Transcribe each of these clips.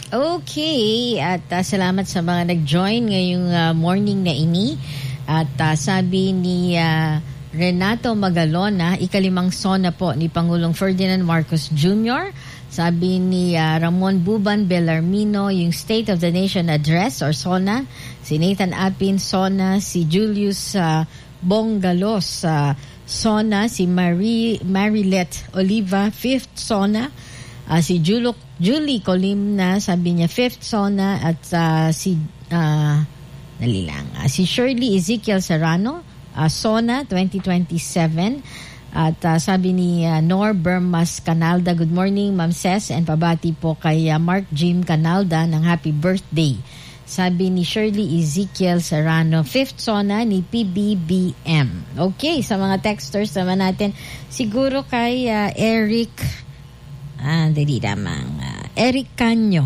Okay, at salamat sa mga nag-join ngayong morning na ini. At sabi ni Renato Magalona, ikalimang SONA po ni Pangulong Ferdinand Marcos Jr. Sabi ni Ramon Buban Bellarmino, yung State of the Nation Address or SONA. Si Nathan Apin, SONA. Si Julius Bongalos, SONA. Si Marilet Oliva, 5th SONA. Si Julie Colimna, sabi niya 5th SONA. At si Shirley Ezekiel Serrano, SONA 2027. At sabi ni Nor Bermas Canalda, good morning Ma'am Ses, and pabati po kay Mark Jim Canalda ng happy birthday. Sabi ni Shirley Ezekiel Serrano, 5th SONA ni PBBM. Okay, sa mga texters naman natin, siguro kay Eric Eric Canyo,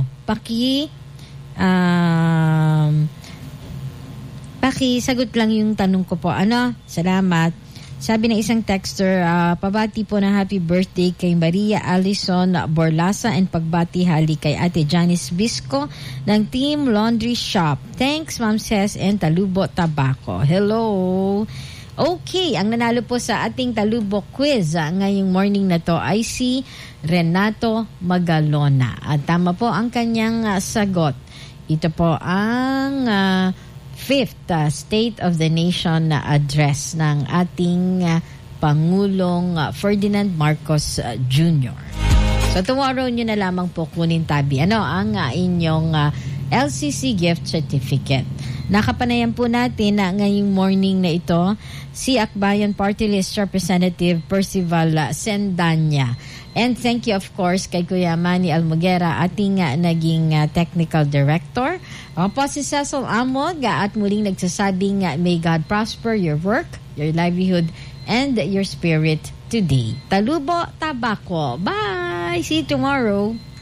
sagot lang yung tanong ko po. Salamat. Sabi ng isang texter, pabati po ng happy birthday kay Maria Alison Borlasa and pagbati hali kay Ate Janice Bisco ng Team Laundry Shop. Thanks, Ma'am Ses and Talubo Tabaco. Hello. Okay, ang nanalo po sa ating Talubo quiz ngayong morning na to ay si Renato Magalona. At tama po ang kanyang sagot. Ito po ang 5th State of the Nation address ng ating Pangulong Ferdinand Marcos Jr. So tomorrow nyo na lamang po kunin tabi ang inyong LCC gift certificate. Nakapanayan po natin na ngayong morning na ito si Akbayan Party List Representative Percival Sendanya. And thank you of course kay Kuya Manny Almogera, ating naging technical director. Ako po si Cecil Amog at muling nagsasabing may God prosper your work, your livelihood, and your spirit today. Talubo Tabaco. Bye! See you tomorrow.